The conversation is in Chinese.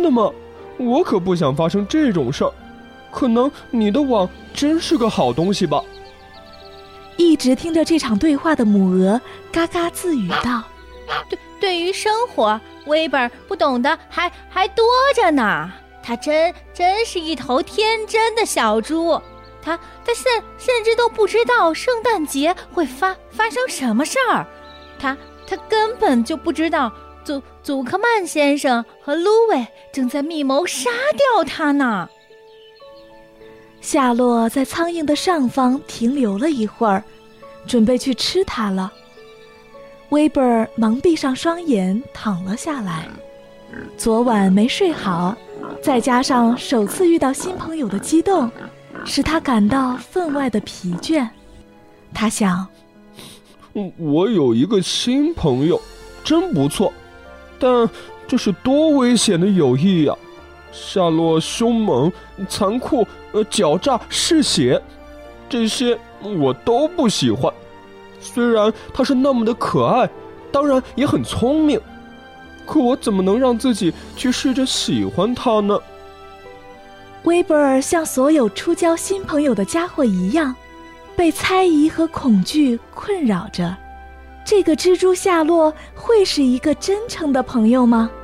真的吗？我可不想发生这种事儿。可能你的网真是个好东西吧。 一直听着这场对话的母鹅嘎嘎自语道： 对于生活，威本不懂的还多着呢。他真是一头天真的小猪。他甚至都不知道圣诞节会发生什么事儿。他根本就不知道祖克曼先生和芦苇正在密谋杀掉他呢。 夏洛在苍蝇的上方停留了一会儿，准备去吃它了。威本尔忙闭上双眼躺了下来。昨晚没睡好，再加上首次遇到新朋友的激动，使他感到分外的疲倦。他想， 我有一个新朋友，真不错，但这是多危险的友谊呀！夏洛凶猛、残酷、狡诈、嗜血，这些我都不喜欢。虽然他是那么的可爱，当然也很聪明，可我怎么能让自己去试着喜欢他呢？ 威本尔像所有初交新朋友的家伙一样，被猜疑和恐惧困扰着。这个蜘蛛夏洛会是一个真诚的朋友吗？